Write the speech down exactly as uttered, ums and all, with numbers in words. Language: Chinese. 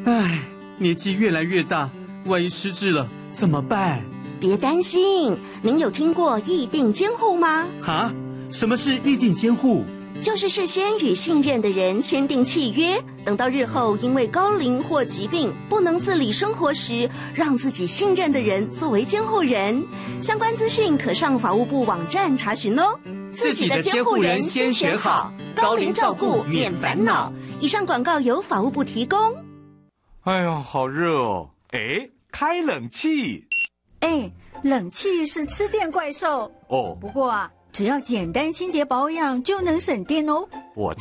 唉，年纪越来越大，万一失智了怎么办？ 别担心，您有听过议定监护吗？ 哈？什么是议定监护？ 就是事先与信任的人签订契约，等到日后因为高龄或疾病不能自理生活时，让自己信任的人作为监护人。相关资讯可上法务部网站查询哦。 自己的监护人先选好，高龄照顾免烦恼。 以上广告由法务部提供。 哎呦，好热哦！哎，开冷气。 哎，冷气是吃电怪兽哦。 不过啊，只要简单清洁保养就能省电哦。 我